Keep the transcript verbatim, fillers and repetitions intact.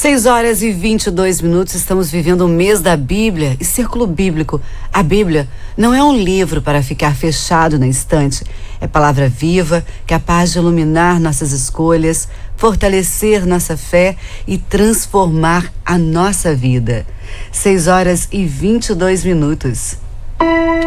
seis horas e vinte e dois minutos, estamos vivendo o mês da Bíblia e Círculo Bíblico. A Bíblia não é um livro para ficar fechado na estante. É palavra viva, capaz de iluminar nossas escolhas, fortalecer nossa fé e transformar a nossa vida. seis horas e vinte e dois minutos.